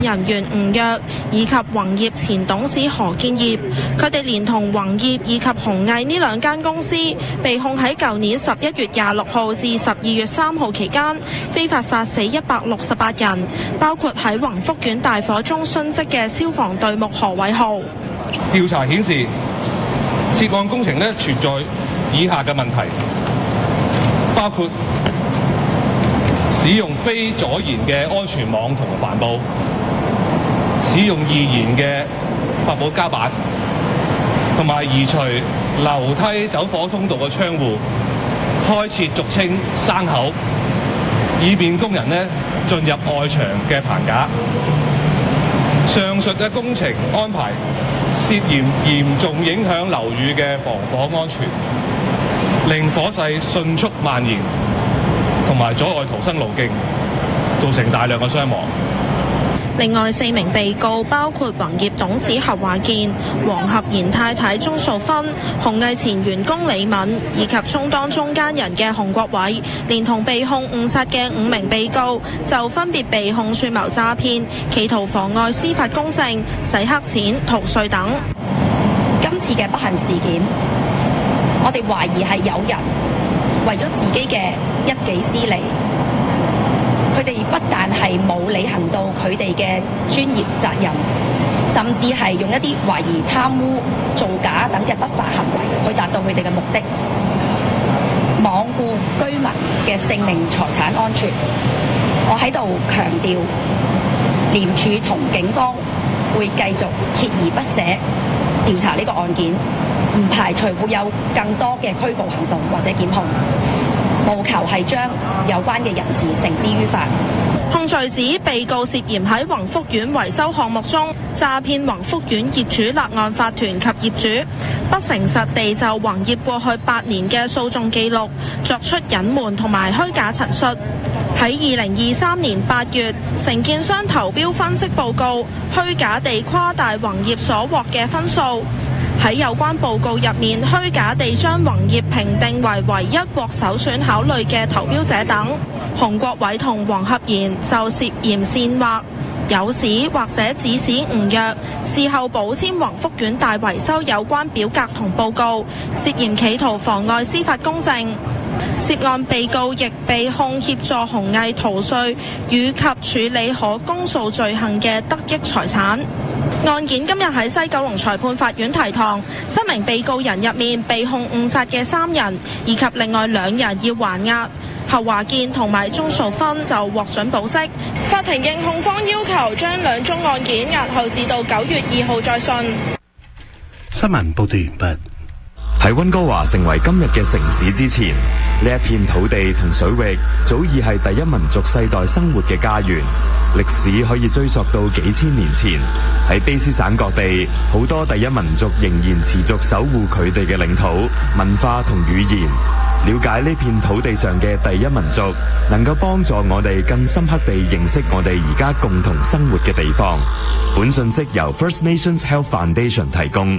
人員吳躍以及宏業前董事何建業，佢哋連同宏業以及鴻毅呢兩間公司，被控喺舊年11月26號至12月3號期間，非法殺死168人，包括喺宏福苑大火中殉職嘅消防隊目何偉豪。 調查顯示，涉案工程存在以下嘅問題，包括使用非阻燃嘅安全網同帆布，使用易燃嘅發泡膠板，同埋移除樓梯走火通道嘅窗戶，開設俗稱山口，以便工人進入外牆嘅棚架。上述嘅工程安排涉嫌嚴重影響樓宇嘅防火安全，令火勢迅速蔓延，同埋阻礙逃生路徑，造成大量嘅傷亡。 另外4名被告包括宏業董事何華健、黃合賢太太鍾素芬、鴻毅前員工李敏以及充當中間人嘅洪國偉，連同被控誤殺嘅5名被告，就分別被控串謀詐騙、企圖妨礙司法公正、洗黑錢、逃稅等。 今次嘅不幸事件，我哋懷疑係有人為咗自己嘅一己私利，佢哋不但係冇履行到佢哋嘅專業責任，甚至係用一啲懷疑貪污、造假等嘅不法行為去達到佢哋嘅目的，罔顧居民嘅性命財產安全。我喺度強調，廉署同警方會繼續鍥而不捨調查呢個案件，唔排除會有更多嘅拘捕行動或者檢控，務求係將有關嘅人士繩之於法。 控罪指被告涉嫌喺宏福苑維修項目中詐騙宏福苑業主立案法團及業主，不誠實地就宏業過去8年嘅訴訟記錄作出隱瞞同埋虛假陳述。喺2023年8月，承建商投標分析報告虛假地誇大宏業所獲嘅分數。喺有關報告入面，虛假地將宏業評定為唯一獲首選考慮嘅投標者等。洪國偉同黃合賢就涉嫌煽惑、誘使或者指使吳躍事後補簽宏福苑大維修有關表格同報告，涉嫌企圖妨礙司法公正。涉案被告亦被控協助鴻毅逃稅以及處理可公訴罪行嘅得益財產。案件今日喺西九龍裁判法院提堂，7名被告人入面被控誤殺嘅3人，以及另外2人要還押。何華健同埋鍾素芬就獲准保釋。法庭應控方要求將2宗案件押後至到9月2號再訊。 新聞報道完畢。 喺溫哥華成為今日嘅城市之前，呢一片土地同水域早已係第一民族世代生活嘅家園。歷史可以追溯到幾千年前，喺卑詩省各地，好多第一民族仍然持續守護佢哋嘅領土、文化同語言。了解呢片土地上嘅第一民族，能夠幫助我哋更深刻地認識我哋而家共同生活嘅地方。本信息由 First Nations Health Foundation 提供。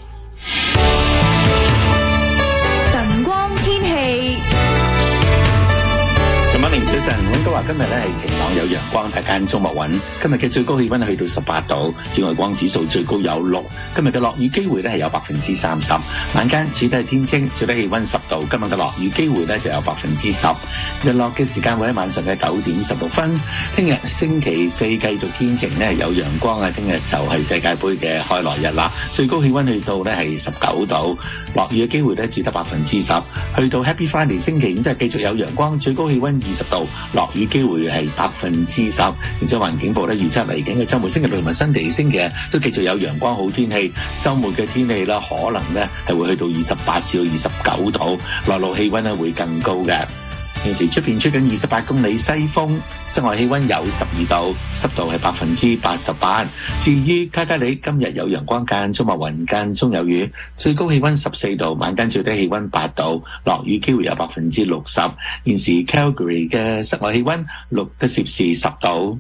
早晨，溫哥華今日咧係晴朗有陽光，大間中密雲。今日嘅最高氣溫去到18度，紫外光指數最高有6。今日嘅落雨機會咧係有30%。晚間最低係天晴，最低氣溫10度。今日嘅落雨機會咧就有10%。日落嘅時間會喺晚上嘅9點16分。聽日星期4繼續天晴咧，有陽光啊！聽日就係世界盃嘅開鑼日啦。最高氣溫去到咧係19度，落雨嘅機會咧只得10%。去到 Happy Friday 星期5都係繼續有陽光，最高氣溫20度。落雨機會係10%，然之後環境部咧預測嚟緊嘅週末星期六同埋新地星期日都繼續有陽光好天氣，週末嘅天氣啦可能咧係會去到28至到29度，內陸氣溫咧會更高嘅。現時出邊吹緊28公里西風，室外氣溫有12度，濕度係88%。至於卡加里今日有陽光間中密雲間中有雨，最高氣溫14度，晚間最低氣溫8度，落雨機會有60%。現時 Calgary 嘅室外氣溫錄得攝氏10度。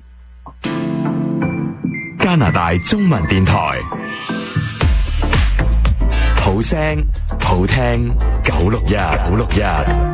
加拿大中文電台，好聲好聽961。